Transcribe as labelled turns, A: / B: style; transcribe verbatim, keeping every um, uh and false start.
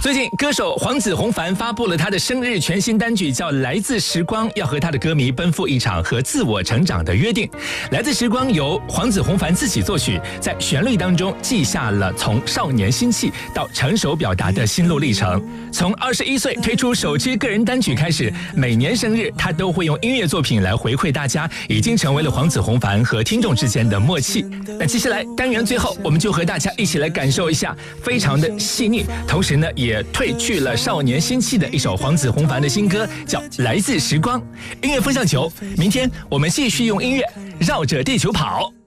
A: 最近，歌手黄子弘凡发布了他的生日全新单曲，叫《来自时光》，要和他的歌迷奔赴一场和自我成长的约定。《来自时光》由黄子弘凡自己作曲，在旋律当中记下了从少年心气到成熟表达的心路历程。从二十一岁推出首支个人单曲开始，每年生日他都会用音乐作品来回馈大家，已经成为了黄子弘凡和听众之间的默契。那接下来单元最后，我们就和大家一起来感受一下非常的细腻，同时呢也褪去了少年心气的一首黄子弘凡的新歌，叫《来自时光》。音乐风向球，明天我们继续用音乐绕着地球跑。